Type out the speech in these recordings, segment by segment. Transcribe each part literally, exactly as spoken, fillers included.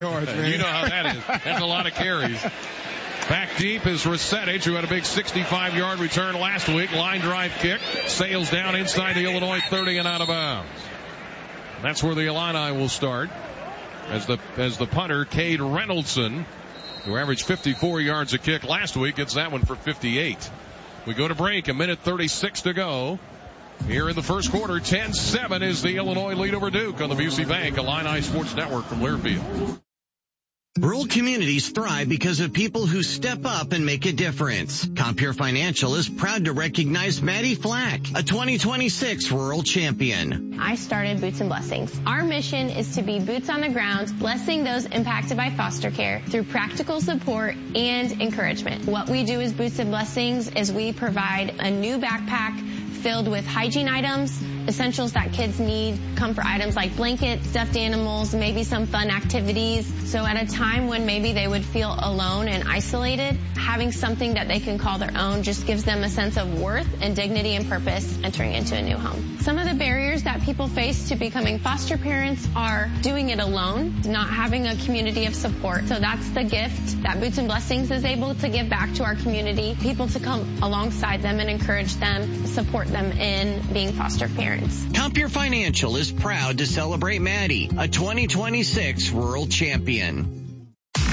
Yards, man. You know how that is. That's a lot of carries. Back deep is Resetich, who had a big sixty-five-yard return last week. Line drive kick. Sails down inside the Illinois thirty and out of bounds. That's where the Illini will start. As the as the punter, Cade Reynoldson, who averaged fifty-four yards a kick last week, gets that one for fifty-eight. We go to break. A minute thirty-six to go. Here in the first quarter, ten seven is the Illinois lead over Duke on the Busey Bank Illini Sports Network from Learfield. Rural communities thrive because of people who step up and make a difference. Compeer Financial is proud to recognize Maddie Flack, a twenty twenty-six rural champion. I started Boots and Blessings. Our mission is to be boots on the ground, blessing those impacted by foster care through practical support and encouragement. What we do as Boots and Blessings is we provide a new backpack filled with hygiene items, essentials that kids need, comfort items like blankets, stuffed animals, maybe some fun activities. So at a time when maybe they would feel alone and isolated, having something that they can call their own just gives them a sense of worth and dignity and purpose entering into a new home. Some of the barriers that people face to becoming foster parents are doing it alone, not having a community of support. So that's the gift that Boots and Blessings is able to give back to our community, people to come alongside them and encourage them, support them in being foster parents. Compeer Financial is proud to celebrate Maddie, a twenty twenty-six rural champion.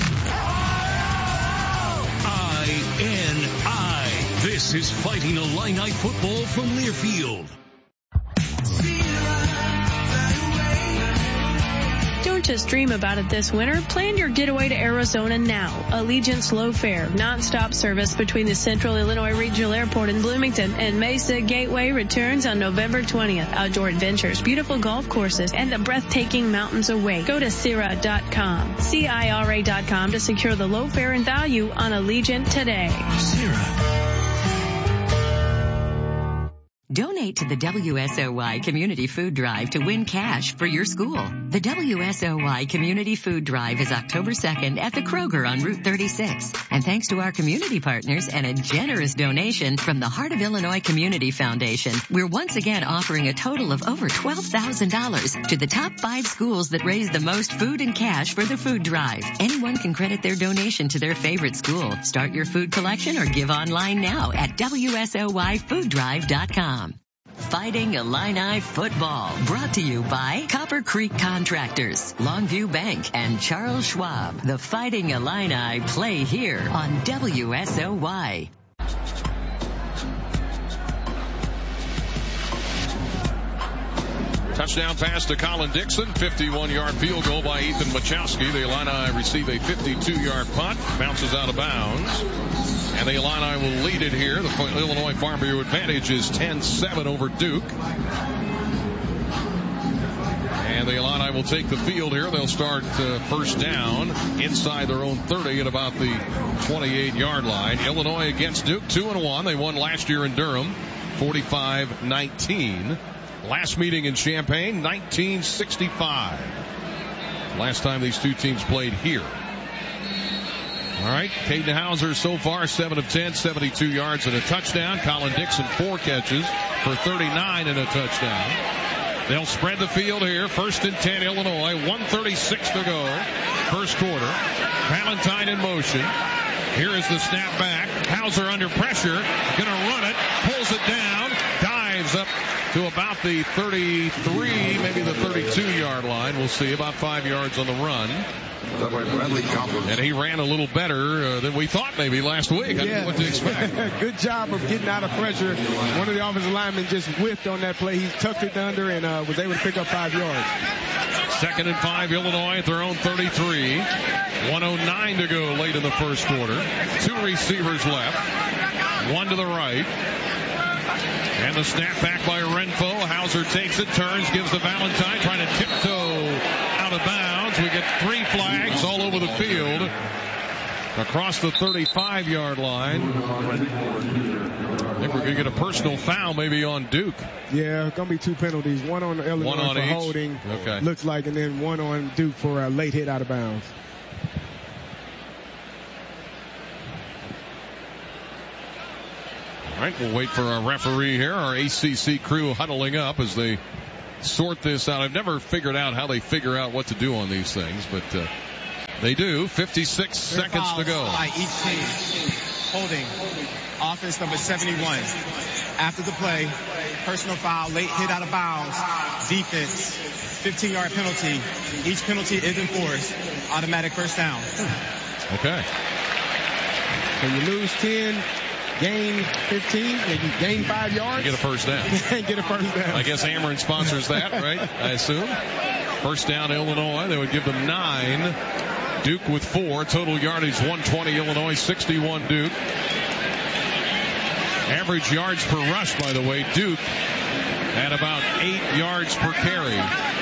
I N I. This is Fighting Illini football from Learfield. Don't just dream about it this winter. Plan your getaway to Arizona now. Allegiant's low fare, non-stop service between the Central Illinois Regional Airport in Bloomington and Mesa Gateway returns on November twentieth. Outdoor adventures, beautiful golf courses, and the breathtaking mountains await. Go to C I R A dot com, C I R A dot com to secure the low fare and value on Allegiant today. C I R A. Donate to the W S O Y Community Food Drive to win cash for your school. The W S O Y Community Food Drive is October second at the Kroger on Route thirty-six. And thanks to our community partners and a generous donation from the Heart of Illinois Community Foundation, we're once again offering a total of over twelve thousand dollars to the top five schools that raise the most food and cash for the food drive. Anyone can credit their donation to their favorite school. Start your food collection or give online now at W S O Y food drive dot com. Fighting Illini football, brought to you by Copper Creek Contractors, Longview Bank, and Charles Schwab. The Fighting Illini play here on W S O Y. Touchdown pass to Colin Dixon, fifty-one-yard field goal by Ethan Machowski. The Illini receive a fifty-two-yard punt, bounces out of bounds. And the Illini will lead it here. The Illinois Farm Bureau advantage is ten seven over Duke. And the Illini will take the field here. They'll start uh, first down inside their own thirty at about the twenty-eight-yard line. Illinois against Duke, two and one. They won last year in Durham, forty-five nineteen. Last meeting in Champaign, nineteen sixty-five. Last time these two teams played here. All right, Caden Hauser so far, seven of ten, seventy-two yards and a touchdown. Colin Dixon, four catches for thirty-nine and a touchdown. They'll spread the field here. First and ten, Illinois. one thirty-six to go. First quarter. Valentine in motion. Here is the snap back. Hauser under pressure. Going to run it. Pulls it down. Dives up to about the thirty-three, maybe the thirty-two-yard line. We'll see. About five yards on the run. And he ran a little better uh, than we thought maybe last week. I yeah. didn't know what to expect. Good job of getting out of pressure. One of the offensive linemen just whiffed on that play. He tucked it under and uh, was able to pick up five yards. Second and five, Illinois at their own thirty-three. one oh nine to go late in the first quarter. Two receivers left. One to the right. And the snap back by Renfo. Hauser takes it, turns, gives to Valentine, trying to tiptoe out of bounds. We get three flags all over the field. Across the thirty-five-yard line. I think we're going to get a personal foul maybe on Duke. Yeah, going to be two penalties. One on Illinois one on for each. holding, okay. looks like, and then one on Duke for a late hit out of bounds. All right, we'll wait for our referee here. Our A C C crew huddling up as they sort this out. I've never figured out how they figure out what to do on these things, but uh, They do. fifty-six seconds to go. By each team. Holding. Offense number seventy-one. After the play, personal foul, late hit out of bounds. Defense, fifteen-yard penalty. Each penalty is enforced. Automatic first down. Okay. So you lose ten, gain fifteen, and you gain five yards. You get a first down. Get a first down. I guess Ameren sponsors that, right? I assume. First down, Illinois. They would give them nine. Duke with four. Total yardage one twenty. Illinois sixty-one. Duke. Average yards per rush, by the way, Duke at about eight yards per carry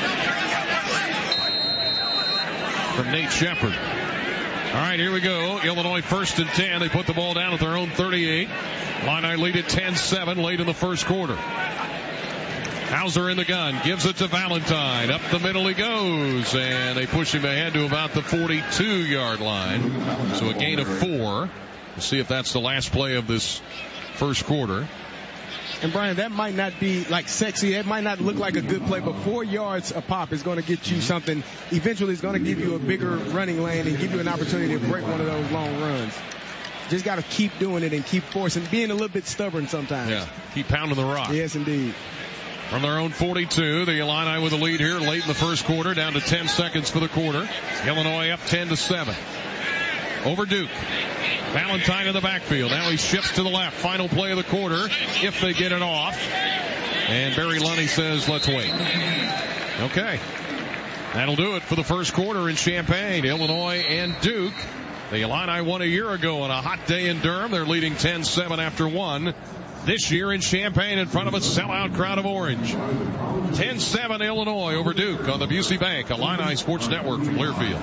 from Nate Shepard. All right, here we go. Illinois first and ten. They put the ball down at their own thirty-eight. Illini lead at ten seven late in the first quarter. Hauser in the gun, gives it to Valentine. Up the middle he goes, and they push him ahead to about the forty-two-yard line. So a gain of four. We'll see if that's the last play of this first quarter. And Brian, that might not be like sexy. That might not look like a good play, but four yards a pop is going to get you something. Eventually, it's going to give you a bigger running lane and give you an opportunity to break one of those long runs. Just got to keep doing it and keep forcing, being a little bit stubborn sometimes. Yeah, keep pounding the rock. Yes, indeed. From their own forty-two, the Illini with a lead here late in the first quarter, down to ten seconds for the quarter. Illinois up ten to seven. Over Duke. Valentine in the backfield. Now he shifts to the left. Final play of the quarter, if they get it off. And Barry Lunny says, let's wait. Okay. That'll do it for the first quarter in Champaign. Illinois and Duke. The Illini won a year ago on a hot day in Durham. They're leading ten seven after one. This year in Champaign in front of a sellout crowd of orange. ten seven Illinois over Duke on the Busey Bank Illini Sports Network from Learfield.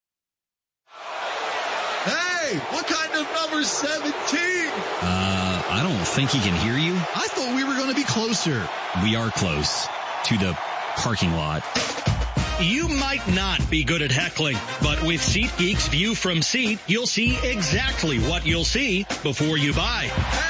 Hey, what kind of number seventeen? Uh, I don't think he can hear you. I thought we were going to be closer. We are close to the parking lot. You might not be good at heckling, but with SeatGeek's View from Seat, you'll see exactly what you'll see before you buy.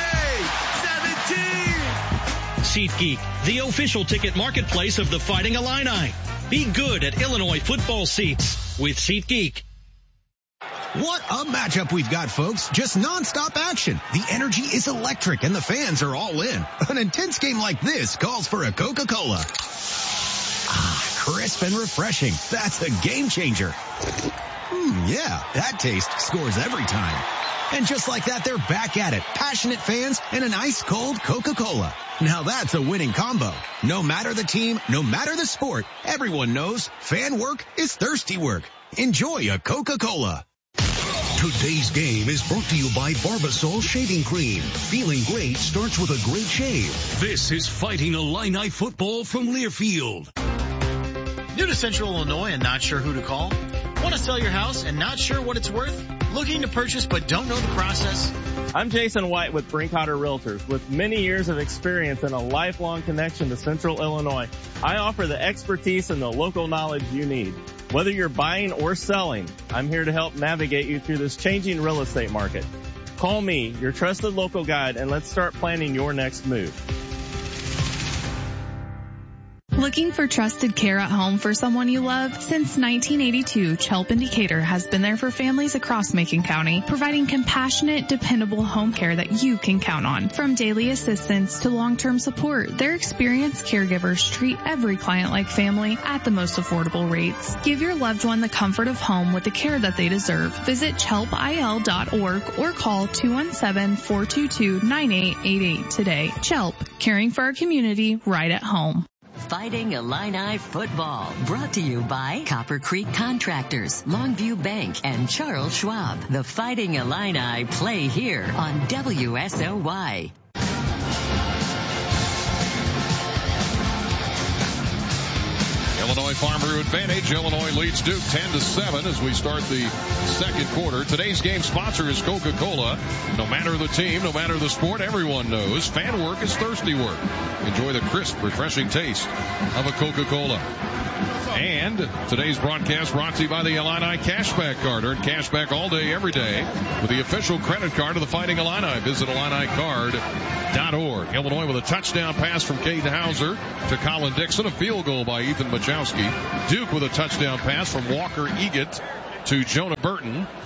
Hey, seventeen! SeatGeek, the official ticket marketplace of the Fighting Illini. Be good at Illinois football seats with SeatGeek. What a matchup we've got, folks. Just nonstop action. The energy is electric and the fans are all in. An intense game like this calls for a Coca-Cola. Ah, crisp and refreshing. That's a game changer. Hmm, yeah, that taste scores every time. And just like that, they're back at it. Passionate fans and an ice-cold Coca-Cola. Now that's a winning combo. No matter the team, no matter the sport, everyone knows fan work is thirsty work. Enjoy a Coca-Cola. Today's game is brought to you by Barbasol Shaving Cream. Feeling great starts with a great shave. This is Fighting Illini football from Learfield. New to Central Illinois and not sure who to call? Want to sell your house and not sure what it's worth? Looking to purchase but don't know the process? I'm Jason White with Brinkotter Realtors. With many years of experience and a lifelong connection to Central Illinois, I offer the expertise and the local knowledge you need. Whether you're buying or selling, I'm here to help navigate you through this changing real estate market. Call me, your trusted local guide, and let's start planning your next move. Looking for trusted care at home for someone you love? Since nineteen eighty-two, Chelp in Decatur has been there for families across Macon County, providing compassionate, dependable home care that you can count on. From daily assistance to long-term support, their experienced caregivers treat every client like family at the most affordable rates. Give your loved one the comfort of home with the care that they deserve. Visit chelp I L dot org or call two one seven, four two two, nine eight eight eight today. Chelp, caring for our community right at home. Fighting Illini football, brought to you by Copper Creek Contractors, Longview Bank, and Charles Schwab. The Fighting Illini play here on W S O Y. Illinois Farmer advantage. Illinois leads Duke ten to seven as we start the second quarter. Today's game sponsor is Coca-Cola. No matter the team, no matter the sport, everyone knows fan work is thirsty work. Enjoy the crisp, refreshing taste of a Coca-Cola. And today's broadcast brought to you by the Illini Cashback Card. Earn cashback all day, every day with the official credit card of the Fighting Illini. Visit Illini Card dot org. Illinois with a touchdown pass from Caden Hauser to Colin Dixon. A field goal by Ethan Machowski. Duke with a touchdown pass from Walker Egat to Jonah Burton. And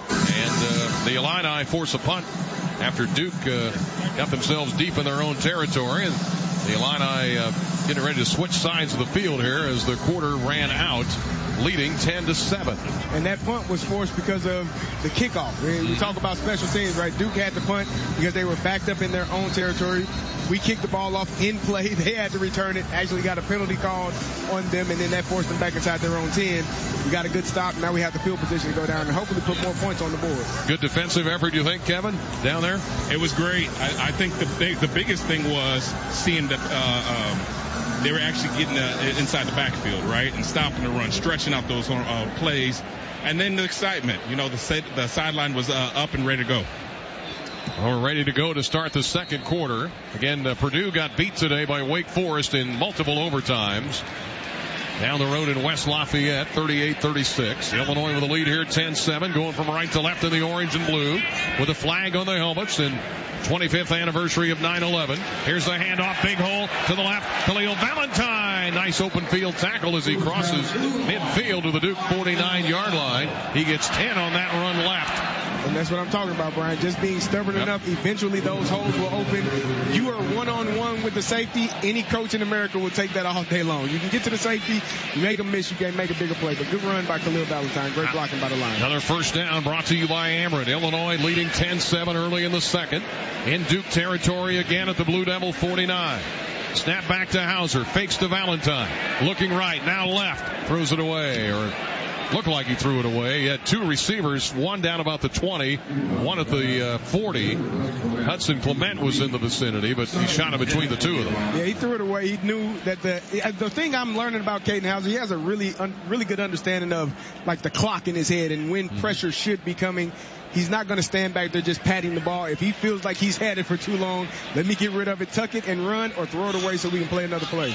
uh, the Illini force a punt after Duke uh, got themselves deep in their own territory. And the Illini uh, getting ready to switch sides of the field here as the quarter ran out, leading ten to seven. And that punt was forced because of the kickoff. We talk about special teams, right? Duke had to punt because they were backed up in their own territory. We kicked the ball off in play. They had to return it. Actually got a penalty called on them, and then that forced them back inside their own ten. We got a good stop. Now we have the field position to go down and hopefully put more points on the board. Good defensive effort, you think, Kevin, down there? It was great. I, I think the big, the biggest thing was seeing that uh, um, they were actually getting uh, inside the backfield, right, and stopping the run, stretching out those uh, plays, and then the excitement. You know, the the sideline was uh, up and ready to go. Well, we're ready to go to start the second quarter. Again, uh, Purdue got beat today by Wake Forest in multiple overtimes. Down the road in West Lafayette, thirty-eight thirty-six. Illinois with a lead here, ten seven, going from right to left in the orange and blue with a flag on the helmets and twenty-fifth anniversary of nine eleven. Here's the handoff, big hole to the left. Khalil Valentine. Nice open field tackle as he crosses midfield to the Duke forty-nine yard line. He gets ten on that run left. And that's what I'm talking about, Brian. Just being stubborn yep. enough, eventually those holes will open. You are one-on-one with the safety. Any coach in America will take that all day long. You can get to the safety, you make a miss, you can make a bigger play. But good run by Khalil Valentine. Great blocking by the line. Another first down brought to you by Ameren. Illinois leading ten seven early in the second. In Duke territory again at the Blue Devil forty-nine. Snap back to Hauser. Fakes to Valentine. Looking right, now left. Throws it away, or looked like he threw it away. He had two receivers, one down about the twenty, one at the uh, forty. Hudson Clement was in the vicinity, but he shot it between the two of them. Yeah, he threw it away. He knew that the the thing I'm learning about Katin Hauser, he has a really un, really good understanding of like the clock in his head and when mm-hmm. pressure should be coming. He's not going to stand back there just patting the ball. If he feels like he's had it for too long, let me get rid of it, tuck it and run, or throw it away so we can play another play.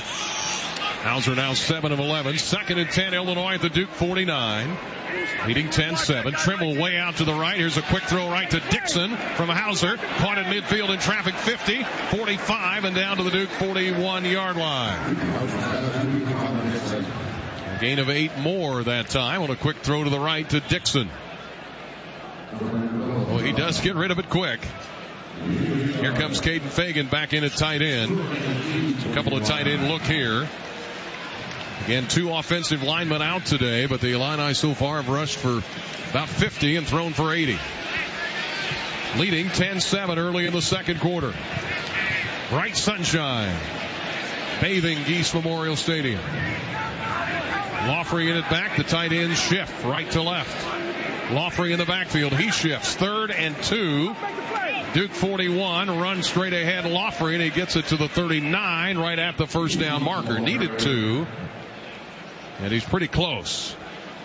Hauser now seven of eleven. Second and ten, Illinois at the Duke forty-nine. Leading ten seven. Trimble way out to the right. Here's a quick throw right to Dixon from Hauser. Caught in midfield in traffic fifty, forty-five, and down to the Duke forty-one yard line. A gain of eight more that time on a quick throw to the right to Dixon. Well, he does get rid of it quick. Here comes Caden Fagan back in at tight end. A couple of tight end look here. Again, two offensive linemen out today, but the Illini so far have rushed for about fifty and thrown for eighty. Leading ten seven early in the second quarter. Bright sunshine bathing Geese Memorial Stadium. Laughery in it back. The tight ends shift right to left. Laughery in the backfield. He shifts. Third and two. Duke forty-one. Run straight ahead. Laughery, and he gets it to the thirty-nine right at the first down marker. Needed two. And he's pretty close.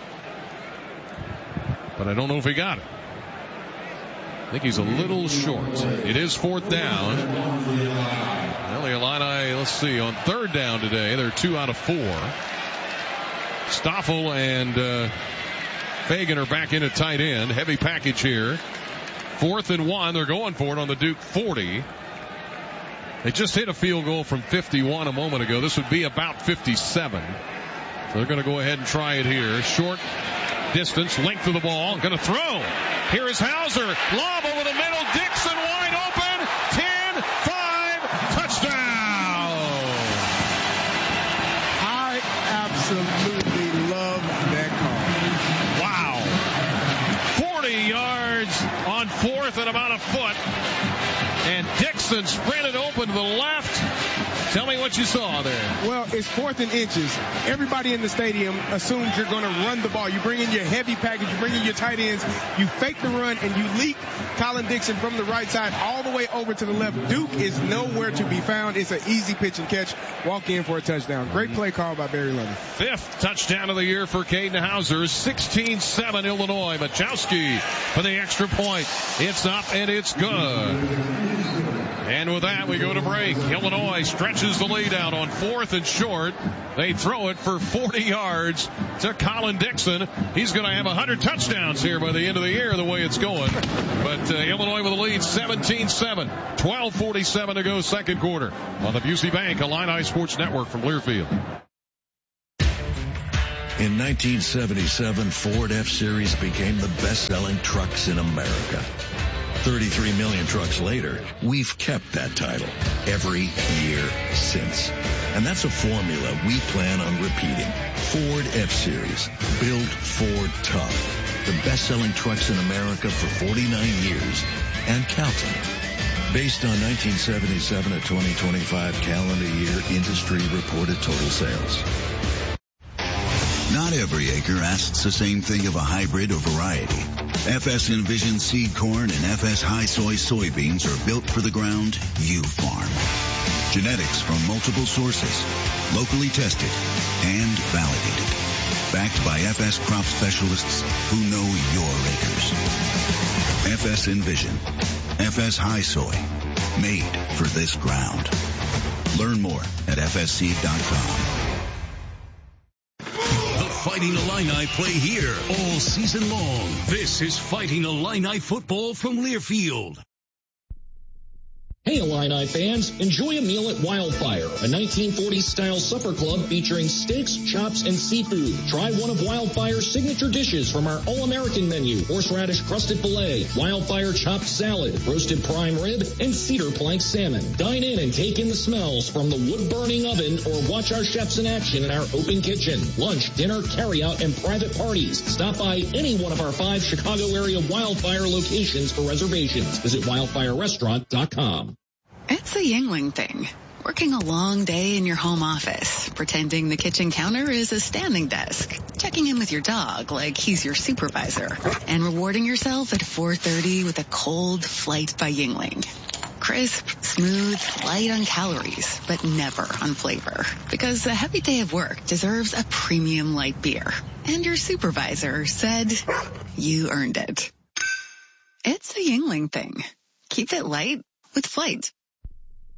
But I don't know if he got it. I think he's a little short. It is fourth down. Well, the Illini, let's see, on third down today, they're two out of four. Stoffel and uh, Fagan are back in at tight end. Heavy package here. Fourth and one. They're going for it on the Duke forty. They just hit a field goal from fifty-one a moment ago. This would be about fifty-seven. So they're going to go ahead and try it here. Short distance, length of the ball. Going to throw. Here is Hauser. Lob over the middle. Dixon wide open. ten five. Touchdown. I absolutely love that call. Wow. forty yards on fourth and about a foot. And Dixon sprinted open to the left. Tell me what you saw there. Well, it's fourth and inches. Everybody in the stadium assumes you're going to run the ball. You bring in your heavy package, you bring in your tight ends, you fake the run, and you leak Colin Dixon from the right side all the way over to the left. Duke is nowhere to be found. It's an easy pitch and catch. Walk in for a touchdown. Great play call by Barry Lemon. Fifth touchdown of the year for Caden Hauser. sixteen seven Illinois. Machowski for the extra point. It's up and it's good. And with that, we go to break. Illinois stretches the lead out on fourth and short. They throw it for forty yards to Colin Dixon. He's going to have one hundred touchdowns here by the end of the year, the way it's going. But uh, Illinois with a lead, seventeen seven. twelve forty-seven to go, second quarter. On the Busey Bank Illini Sports Network from Learfield. In nineteen seventy-seven, Ford F-Series became the best-selling trucks in America. thirty-three million trucks later, we've kept that title every year since. And that's a formula we plan on repeating. Ford F-Series, built Ford tough. The best-selling trucks in America for forty-nine years and counting. Based on nineteen seventy-seven to twenty twenty-five calendar year industry reported total sales. Not every acre asks the same thing of a hybrid or variety. F S Envision seed corn and F S High Soy soybeans are built for the ground you farm. Genetics from multiple sources, locally tested and validated. Backed by F S crop specialists who know your acres. F S Envision. F S High Soy. Made for this ground. Learn more at F S seed dot com. Fighting Illini play here all season long. This is Fighting Illini football from Learfield. Hey Illini fans, enjoy a meal at Wildfire, a nineteen forties style supper club featuring steaks, chops, and seafood. Try one of Wildfire's signature dishes from our all-American menu: horseradish crusted filet, Wildfire chopped salad, roasted prime rib, and cedar plank salmon. Dine in and take in the smells from the wood-burning oven or watch our chefs in action in our open kitchen. Lunch, dinner, carry-out, and private parties. Stop by any one of our five Chicago area Wildfire locations for reservations. Visit wildfire restaurant dot com. It's a Yingling thing. Working a long day in your home office, pretending the kitchen counter is a standing desk, checking in with your dog like he's your supervisor, and rewarding yourself at four thirty with a cold flight by Yingling. Crisp, smooth, light on calories, but never on flavor. Because a heavy day of work deserves a premium light beer. And your supervisor said you earned it. It's a Yingling thing. Keep it light with Flight.